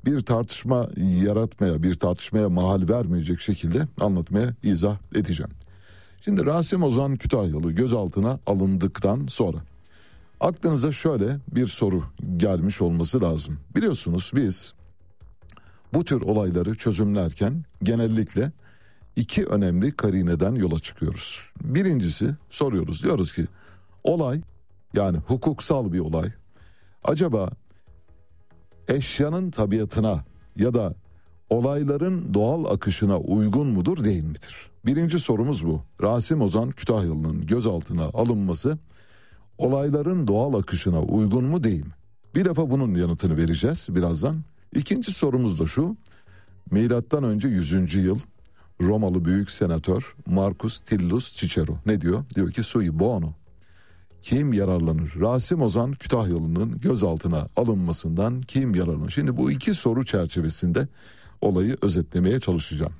bir tartışma yaratmaya, bir tartışmaya mahal vermeyecek şekilde anlatmaya, izah edeceğim. Şimdi Rasim Ozan Kütahyalı gözaltına alındıktan sonra aklınıza şöyle bir soru gelmiş olması lazım. Biliyorsunuz biz bu tür olayları çözümlerken genellikle iki önemli karineden yola çıkıyoruz. Birincisi, soruyoruz, diyoruz ki olay, yani hukuksal bir olay, acaba eşyanın tabiatına ya da olayların doğal akışına uygun mudur, değil midir? Birinci sorumuz bu. Rasim Ozan Kütahyalı'nın gözaltına alınması olayların doğal akışına uygun mu, değil mi? Bir defa bunun yanıtını vereceğiz birazdan. İkinci sorumuz da şu. Milattan önce 100. yıl Romalı büyük senatör Marcus Tillus Cicero ne diyor? Diyor ki sui bono. Kim yararlanır? Rasim Ozan Kütahyalı'nın gözaltına alınmasından kim yararlanır? Şimdi bu iki soru çerçevesinde olayı özetlemeye çalışacağım.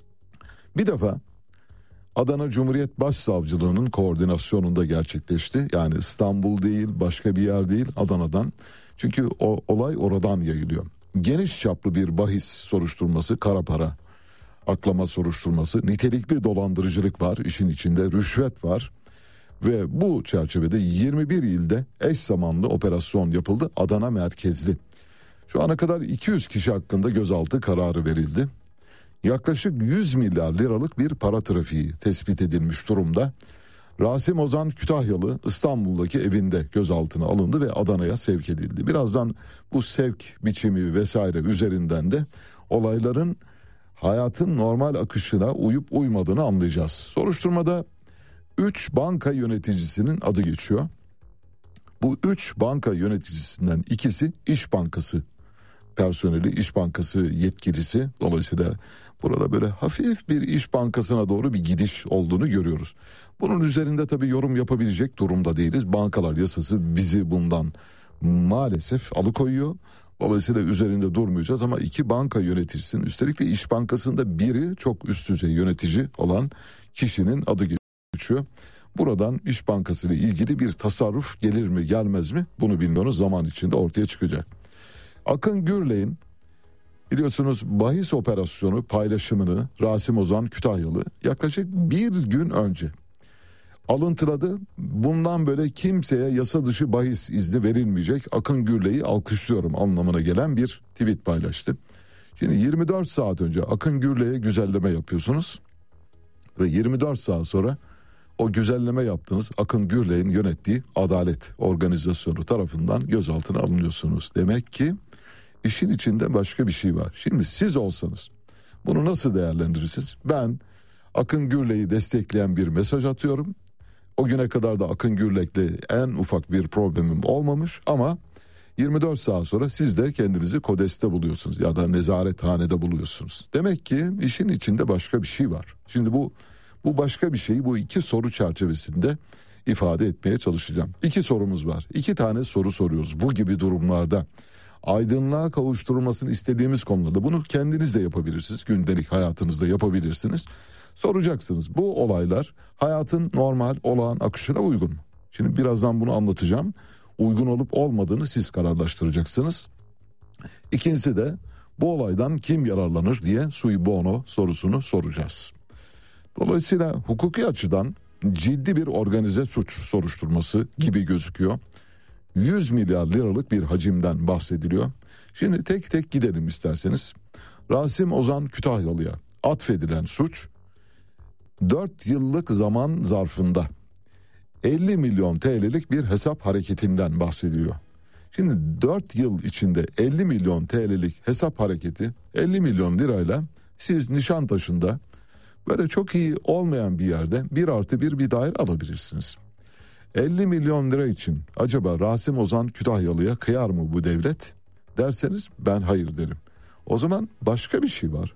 Bir defa Adana Cumhuriyet Başsavcılığı'nın koordinasyonunda gerçekleşti. Yani İstanbul değil, başka bir yer değil, Adana'dan. Çünkü o olay oradan yayılıyor. Geniş çaplı bir bahis soruşturması, kara para aklama soruşturması, nitelikli dolandırıcılık var, işin içinde rüşvet var. Ve bu çerçevede 21 ilde eş zamanlı operasyon yapıldı, Adana merkezli. Şu ana kadar 200 kişi hakkında gözaltı kararı verildi. Yaklaşık 100 milyar liralık bir para trafiği tespit edilmiş durumda. Rasim Ozan Kütahyalı İstanbul'daki evinde gözaltına alındı ve Adana'ya sevk edildi. Birazdan bu sevk biçimi vesaire üzerinden de olayların hayatın normal akışına uyup uymadığını anlayacağız. Soruşturmada 3 banka yöneticisinin adı geçiyor. Bu 3 banka yöneticisinden ikisi İş Bankası personeli, İş Bankası yetkilisi. Dolayısıyla burada böyle hafif bir İş Bankası'na doğru bir gidiş olduğunu görüyoruz. Bunun üzerinde tabii yorum yapabilecek durumda değiliz. Bankalar yasası bizi bundan maalesef alıkoyuyor. Dolayısıyla üzerinde durmayacağız ama 2 banka yöneticisinin, üstelik de İş Bankası'nda biri çok üst düzey yönetici olan kişinin adı geçiyor. Buradan İş Bankası ile ilgili bir tasarruf gelir mi gelmez mi bunu bilmiyoruz, zaman içinde ortaya çıkacak. Akın Gürley'in biliyorsunuz bahis operasyonu paylaşımını Rasim Ozan Kütahyalı yaklaşık bir gün önce alıntıladı. Bundan böyle kimseye yasa dışı bahis izni verilmeyecek, Akın Gürley'i alkışlıyorum anlamına gelen bir tweet paylaştı. Şimdi 24 saat önce Akın Gürley'e güzelleme yapıyorsunuz ve 24 saat sonra o güzelleme yaptığınız Akın Gürley'in yönettiği Adalet Organizasyonu tarafından gözaltına alınıyorsunuz. Demek ki işin içinde başka bir şey var. Şimdi siz olsanız bunu nasıl değerlendirirsiniz? Ben Akın Gürley'i destekleyen bir mesaj atıyorum. O güne kadar da Akın Gürlek'le en ufak bir problemim olmamış ama 24 saat sonra siz de kendinizi KODES'te buluyorsunuz ya da nezarethanede buluyorsunuz. Demek ki işin içinde başka bir şey var. Şimdi bu başka bir şeyi bu iki soru çerçevesinde ifade etmeye çalışacağım. 2 sorumuz var. 2 tane soru soruyoruz bu gibi durumlarda. Aydınlığa kavuşturulmasını istediğimiz konularda bunu kendiniz de yapabilirsiniz. Gündelik hayatınızda yapabilirsiniz. Soracaksınız, bu olaylar hayatın normal olağan akışına uygun mu? Şimdi birazdan bunu anlatacağım. Uygun olup olmadığını siz kararlaştıracaksınız. İkincisi de bu olaydan kim yararlanır diye sui bono sorusunu soracağız. Dolayısıyla hukuki açıdan ciddi bir organize suç soruşturması gibi gözüküyor. 100 milyar liralık bir hacimden bahsediliyor. Şimdi tek tek gidelim isterseniz. Rasim Ozan Kütahyalı'ya atfedilen suç 4 yıllık zaman zarfında 50 milyon TL'lik bir hesap hareketinden bahsediliyor. Şimdi 4 yıl içinde 50 milyon TL'lik hesap hareketi, 50 milyon lirayla siz Nişantaşı'nda böyle çok iyi olmayan bir yerde 1+1 bir daire alabilirsiniz. 50 milyon lira için acaba Rasim Ozan Kütahyalı'ya kıyar mı bu devlet derseniz ben hayır derim. O zaman başka bir şey var.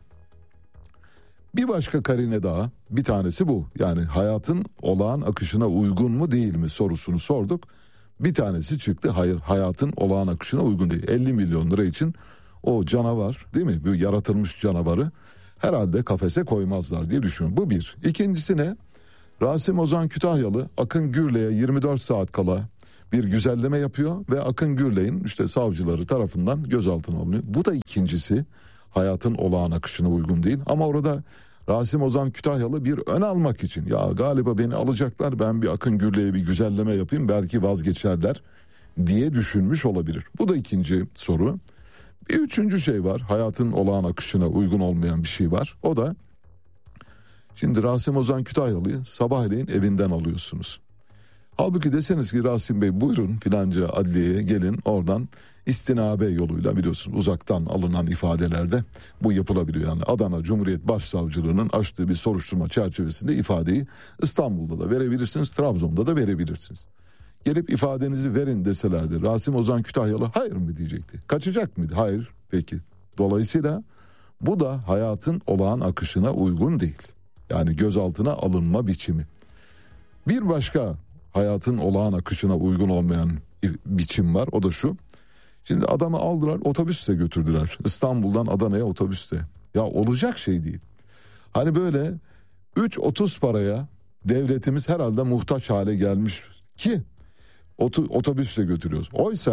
Bir başka karine daha, bir tanesi bu. Yani hayatın olağan akışına uygun mu değil mi sorusunu sorduk. Bir tanesi çıktı, hayır hayatın olağan akışına uygun değil. 50 milyon lira için o canavar, değil mi, bu yaratılmış canavarı herhalde kafese koymazlar diye düşünüyorum. Bu bir. İkincisi ne? Rasim Ozan Kütahyalı Akın Gürley'e 24 saat kala bir güzelleme yapıyor ve Akın Gürley'in işte savcıları tarafından gözaltına alınıyor. Bu da ikincisi hayatın olağan akışına uygun değil. Ama orada Rasim Ozan Kütahyalı bir ön almak için ya galiba beni alacaklar, ben bir Akın Gürley'e bir güzelleme yapayım belki vazgeçerler diye düşünmüş olabilir. Bu da ikinci soru. Bir üçüncü şey var, hayatın olağan akışına uygun olmayan bir şey var. O da şimdi Rasim Ozan Kütahyalı'yı sabahleyin evinden alıyorsunuz. Halbuki deseniz ki Rasim Bey buyurun filanca adliyeye gelin, oradan istinabe yoluyla, biliyorsunuz uzaktan alınan ifadelerde bu yapılabiliyor. Yani Adana Cumhuriyet Başsavcılığı'nın açtığı bir soruşturma çerçevesinde ifadeyi İstanbul'da da verebilirsiniz, Trabzon'da da verebilirsiniz. Gelip ifadenizi verin deselerdi Rasim Ozan Kütahyalı hayır mı diyecekti? Kaçacak mıydı? Hayır. Peki. Dolayısıyla bu da hayatın olağan akışına uygun değil. Yani gözaltına alınma biçimi. Bir başka hayatın olağan akışına uygun olmayan biçim var. O da şu. Şimdi adamı aldılar, otobüsle götürdüler. İstanbul'dan Adana'ya otobüsle. Ya olacak şey değil. Hani böyle 3.30 paraya devletimiz herhalde muhtaç hale gelmiş ki otobüsle götürüyoruz.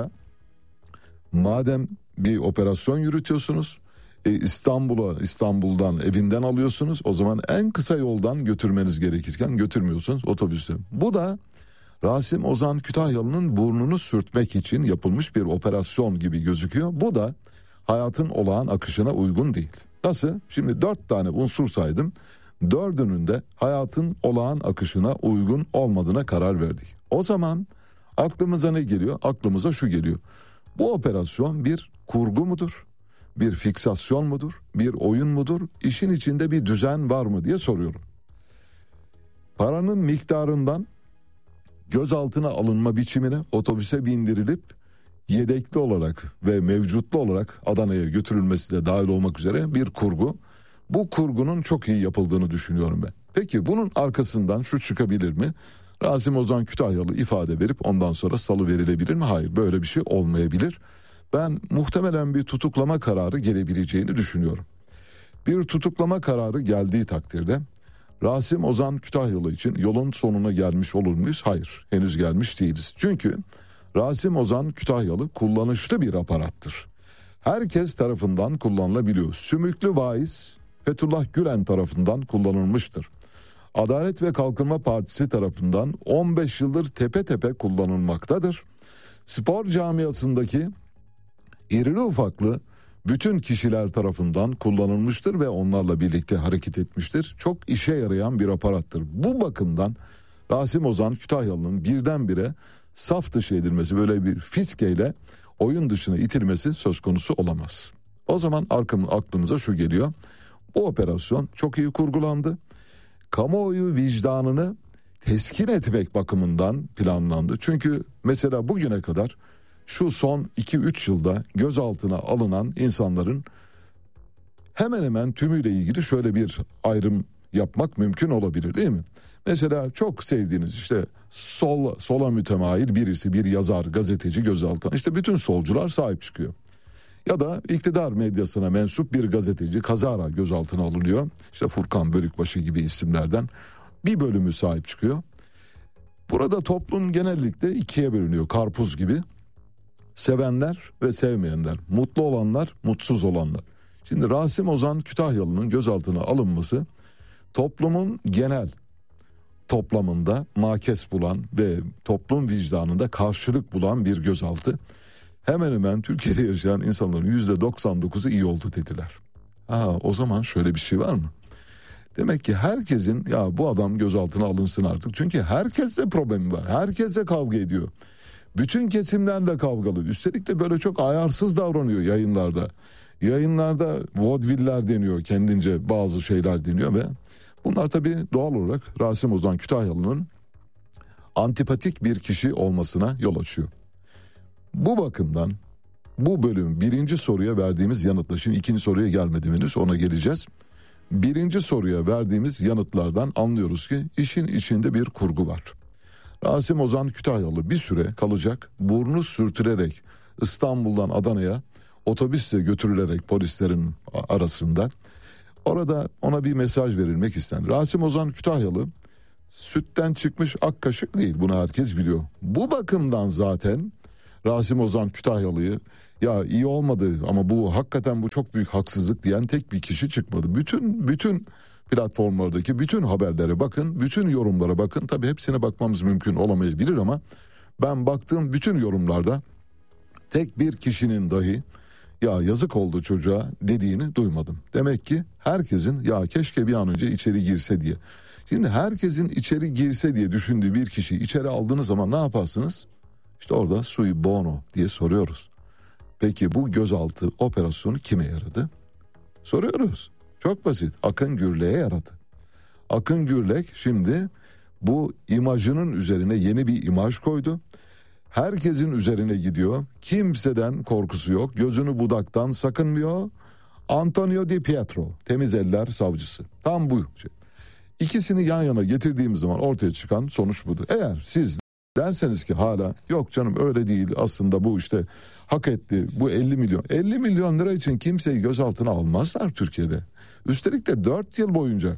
Madem bir operasyon yürütüyorsunuz, İstanbul'dan evinden alıyorsunuz, o zaman en kısa yoldan götürmeniz gerekirken götürmüyorsunuz otobüsle. Bu da Rasim Ozan Kütahyalı'nın burnunu sürtmek için yapılmış bir operasyon gibi gözüküyor. Bu da hayatın olağan akışına uygun değil. Nasıl? Şimdi 4 tane unsur saydım. 4'ünün de hayatın olağan akışına uygun olmadığına karar verdik. O zaman aklımıza ne geliyor? Aklımıza şu geliyor. Bu operasyon bir kurgu mudur? Bir fiksasyon mudur? Bir oyun mudur? İşin içinde bir düzen var mı diye soruyorum. Paranın miktarından gözaltına alınma biçimine, otobüse bindirilip yedekli olarak ve mevcutlu olarak Adana'ya götürülmesi de dahil olmak üzere bir kurgu. Bu kurgunun çok iyi yapıldığını düşünüyorum ben. Peki bunun arkasından şu çıkabilir mi? Rasim Ozan Kütahyalı ifade verip ondan sonra salıverilebilir mi? Hayır, böyle bir şey olmayabilir. Ben muhtemelen bir tutuklama kararı gelebileceğini düşünüyorum. Bir tutuklama kararı geldiği takdirde Rasim Ozan Kütahyalı için yolun sonuna gelmiş olur muyuz? Hayır, henüz gelmiş değiliz. Çünkü Rasim Ozan Kütahyalı kullanışlı bir aparattır. Herkes tarafından kullanılabiliyor. Sümüklü vaiz Fethullah Gülen tarafından kullanılmıştır. Adalet ve Kalkınma Partisi tarafından 15 yıldır tepe tepe kullanılmaktadır. Spor camiasındaki irili ufaklı bütün kişiler tarafından kullanılmıştır ve onlarla birlikte hareket etmiştir. Çok işe yarayan bir aparattır. Bu bakımdan Rasim Ozan Kütahyalı'nın birdenbire saf dışı edilmesi, böyle bir fiskeyle oyun dışına itilmesi söz konusu olamaz. O zaman aklımıza şu geliyor. Bu operasyon çok iyi kurgulandı. Kamuoyu vicdanını teskin etmek bakımından planlandı. Çünkü mesela bugüne kadar şu son 2-3 yılda gözaltına alınan insanların hemen hemen tümüyle ilgili şöyle bir ayrım yapmak mümkün olabilir, değil mi? Mesela çok sevdiğiniz işte sola mütemayil birisi, bir yazar, gazeteci gözaltına, işte bütün solcular sahip çıkıyor. Ya da iktidar medyasına mensup bir gazeteci kazara gözaltına alınıyor. İşte Furkan Bölükbaşı gibi isimlerden bir bölümü sahip çıkıyor. Burada toplum genellikle ikiye bölünüyor, karpuz gibi. Sevenler ve sevmeyenler, mutlu olanlar, mutsuz olanlar. Şimdi Rasim Ozan Kütahyalı'nın gözaltına alınması toplumun genel toplamında makes bulan ve toplum vicdanında karşılık bulan bir gözaltı. Hemen hemen Türkiye'de yaşayan insanların %99'u iyi oldu dediler. O zaman şöyle bir şey var mı? Demek ki herkesin ya bu adam gözaltına alınsın artık. Çünkü herkesle problemi var. Herkesle kavga ediyor. Bütün kesimlerle kavgalı. Üstelik de böyle çok ayarsız davranıyor yayınlarda. Yayınlarda vaudeviller deniyor, kendince bazı şeyler deniyor ve bunlar tabii doğal olarak Rasim Ozan Kütahyalı'nın antipatik bir kişi olmasına yol açıyor. Bu bakımdan bu bölüm birinci soruya verdiğimiz yanıtla, şimdi ikinci soruya gelmedim henüz, ona geleceğiz. Birinci soruya verdiğimiz yanıtlardan anlıyoruz ki işin içinde bir kurgu var. Rasim Ozan Kütahyalı bir süre kalacak, burnu sürtülerek İstanbul'dan Adana'ya otobüsle götürülerek polislerin arasında. Orada ona bir mesaj verilmek istendi. Rasim Ozan Kütahyalı sütten çıkmış ak kaşık değil, bunu herkes biliyor. Bu bakımdan zaten Rasim Ozan Kütahyalı'yı ya iyi olmadı ama bu hakikaten bu çok büyük haksızlık diyen tek bir kişi çıkmadı. Bütün platformlardaki bütün haberlere bakın, bütün yorumlara bakın. Tabii hepsine bakmamız mümkün olamayabilir ama ben baktığım bütün yorumlarda tek bir kişinin dahi ya yazık oldu çocuğa dediğini duymadım. Demek ki herkesin ya keşke bir an önce içeri girse diye. Şimdi herkesin içeri girse diye düşündüğü bir kişiyi içeri aldığınız zaman ne yaparsınız? İşte orada sui bono diye soruyoruz. Peki bu gözaltı operasyonu kime yaradı? Soruyoruz. Çok basit. Akın Gürlek'e yaradı. Akın Gürlek şimdi bu imajının üzerine yeni bir imaj koydu. Herkesin üzerine gidiyor. Kimseden korkusu yok. Gözünü budaktan sakınmıyor. Antonio Di Pietro, temiz eller savcısı. Tam bu şey. İkisini yan yana getirdiğimiz zaman ortaya çıkan sonuç budur. Eğer siz derseniz ki hala yok canım öyle değil aslında bu işte hak etti bu 50 milyon. 50 milyon lira için kimseyi gözaltına almazlar Türkiye'de. Üstelik de 4 yıl boyunca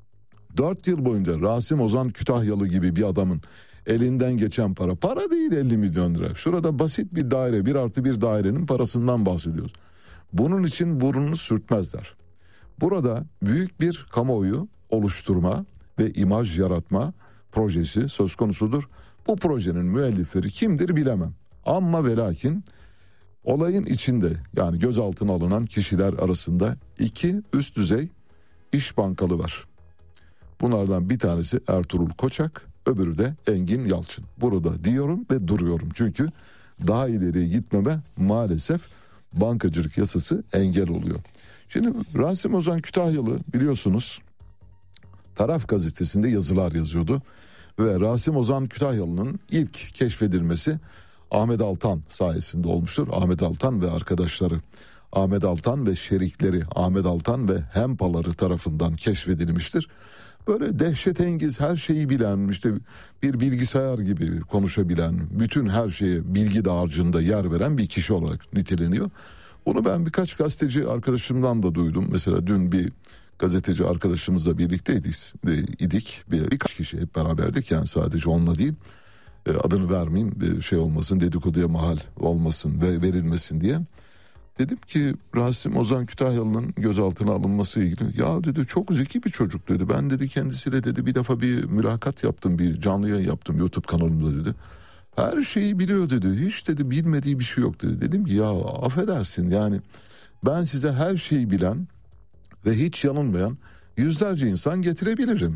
Rasim Ozan Kütahyalı gibi bir adamın elinden geçen para değil 50 milyon lira. Şurada basit bir daire 1+1 dairenin parasından bahsediyoruz. Bunun için burnunu sürtmezler. Burada büyük bir kamuoyu oluşturma ve imaj yaratma projesi söz konusudur. Bu projenin müellifleri kimdir bilemem. Ama ve lakin olayın içinde yani gözaltına alınan kişiler arasında 2 üst düzey iş bankalı var. Bunlardan bir tanesi Ertuğrul Koçak, öbürü de Engin Yalçın. Burada diyorum ve duruyorum çünkü daha ileriye gitmeme maalesef bankacılık yasası engel oluyor. Şimdi Rasim Ozan Kütahyalı biliyorsunuz Taraf gazetesinde yazılar yazıyordu. Ve Rasim Ozan Kütahyalı'nın ilk keşfedilmesi Ahmet Altan sayesinde olmuştur. Ahmet Altan ve arkadaşları, Ahmet Altan ve şerikleri, Ahmet Altan ve hempaları tarafından keşfedilmiştir. Böyle dehşetengiz her şeyi bilen, işte bir bilgisayar gibi konuşabilen, bütün her şeye bilgi dağarcığında yer veren bir kişi olarak niteleniyor. Bunu ben birkaç gazeteci arkadaşımdan da duydum. Mesela dün bir gazeteci arkadaşımızla birlikteydik. Birkaç kişi hep beraberdik yani sadece onunla değil. Adını vermeyeyim şey olmasın, dedikoduya mahal olmasın ve verilmesin diye. Dedim ki Rasim Ozan Kütahyalı'nın gözaltına alınması ilgili. Ya dedi çok zeki bir çocuk dedi. Ben dedi kendisiyle dedi bir defa bir mülakat yaptım, bir canlı yayın yaptım YouTube kanalımda dedi. Her şeyi biliyor dedi. Hiç dedi bilmediği bir şey yok dedi. Dedim ki ya affedersin yani ben size her şeyi bilen ve hiç yanılmayan yüzlerce insan getirebilirim.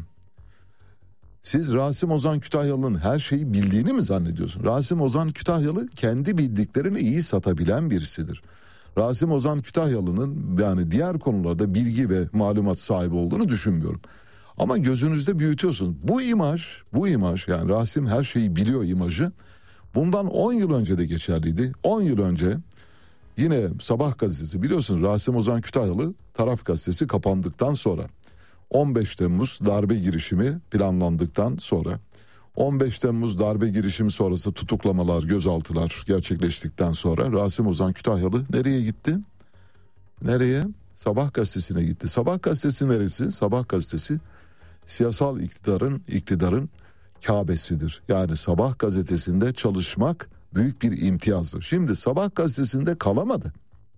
Siz Rasim Ozan Kütahyalı'nın her şeyi bildiğini mi zannediyorsun? Rasim Ozan Kütahyalı kendi bildiklerini iyi satabilen birisidir. Rasim Ozan Kütahyalı'nın yani diğer konularda bilgi ve malumat sahibi olduğunu düşünmüyorum. Ama gözünüzde büyütüyorsun. Bu imaj yani Rasim her şeyi biliyor imajı bundan 10 yıl önce de geçerliydi. 10 yıl önce yine Sabah gazetesi biliyorsun Rasim Ozan Kütahyalı Taraf gazetesi kapandıktan sonra 15 Temmuz darbe girişimi planlandıktan sonra 15 Temmuz darbe girişimi sonrası tutuklamalar, gözaltılar gerçekleştikten sonra Rasim Ozan Kütahyalı nereye gitti? Nereye? Sabah gazetesine gitti. Sabah gazetesi neresi? Sabah gazetesi siyasal iktidarın Kabe'sidir. Yani Sabah gazetesinde çalışmak büyük bir imtiyazdır. Şimdi Sabah gazetesinde kalamadı.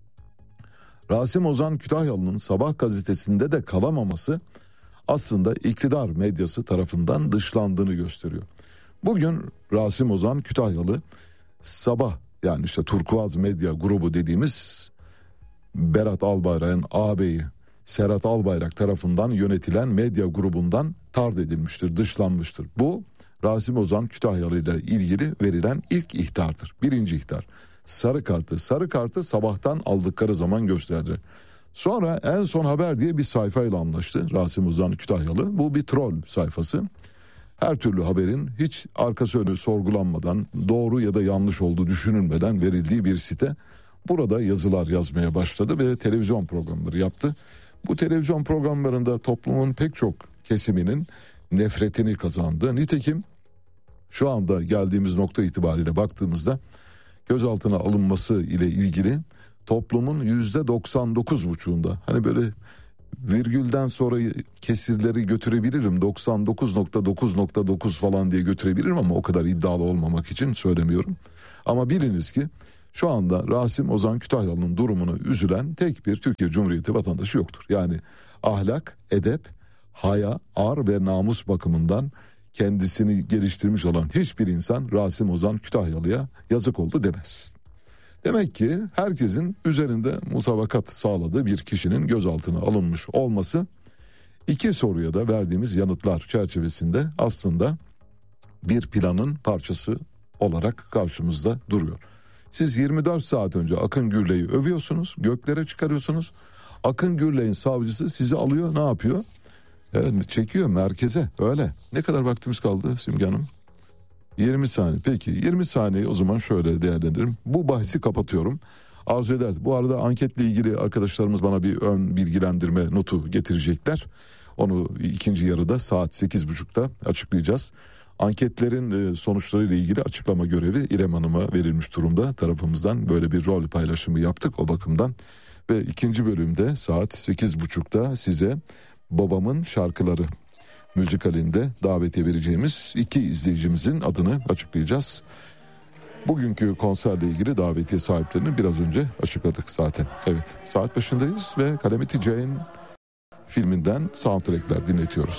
Rasim Ozan Kütahyalı'nın Sabah gazetesinde de kalamaması aslında iktidar medyası tarafından dışlandığını gösteriyor. Bugün Rasim Ozan Kütahyalı Sabah yani işte Turkuaz Medya grubu dediğimiz Berat Albayrak'ın ağabeyi Serhat Albayrak tarafından yönetilen medya grubundan tard edilmiştir, dışlanmıştır. Bu Rasim Ozan Kütahyalı ile ilgili verilen ilk ihtardır. Birinci ihtar. Sarı kartı sabahtan aldıkları zaman gösterdi. Sonra En Son Haber diye bir sayfayla anlaştı Rasim Ozan Kütahyalı. Bu bir troll sayfası. Her türlü haberin hiç arkası önü sorgulanmadan, doğru ya da yanlış olduğu düşünülmeden verildiği bir site. Burada yazılar yazmaya başladı ve televizyon programları yaptı. Bu televizyon programlarında toplumun pek çok kesiminin nefretini kazandı. Nitekim şu anda geldiğimiz nokta itibariyle baktığımızda gözaltına alınması ile ilgili toplumun %99,5'unda hani böyle virgülden sonra kesirleri götürebilirim, 99.9.9 falan diye götürebilirim ama o kadar iddialı olmamak için söylemiyorum. Ama biliniz ki şu anda Rasim Ozan Kütahyalı'nın durumuna üzülen tek bir Türkiye Cumhuriyeti vatandaşı yoktur. Yani ahlak, edep, haya, ar ve namus bakımından kendisini geliştirmiş olan hiçbir insan Rasim Ozan Kütahyalı'ya yazık oldu demez. Demek ki herkesin üzerinde mutabakat sağladığı bir kişinin gözaltına alınmış olması iki soruya da verdiğimiz yanıtlar çerçevesinde aslında bir planın parçası olarak karşımızda duruyor. Siz 24 saat önce Akın Gürley'i övüyorsunuz, göklere çıkarıyorsunuz. Akın Gürley'in savcısı sizi alıyor, ne yapıyor? Evet, çekiyor merkeze, öyle. Ne kadar vaktimiz kaldı Simge Hanım? 20 saniye. Peki 20 saniye o zaman şöyle değerlendirelim. Bu bahsi kapatıyorum. Arzu eder. Bu arada anketle ilgili arkadaşlarımız bana bir ön bilgilendirme notu getirecekler. Onu ikinci yarıda saat 8.30'da açıklayacağız. Anketlerin sonuçlarıyla ilgili açıklama görevi İrem Hanım'a verilmiş durumda. Tarafımızdan böyle bir rol paylaşımı yaptık o bakımdan. Ve ikinci bölümde saat 8.30'da size Babamın Şarkıları müzikalinde davetiye vereceğimiz iki izleyicimizin adını açıklayacağız. Bugünkü konserle ilgili davetiye sahiplerini biraz önce açıkladık zaten. Evet, saat başındayız ve Calamity Jane filminden soundtrackler dinletiyoruz.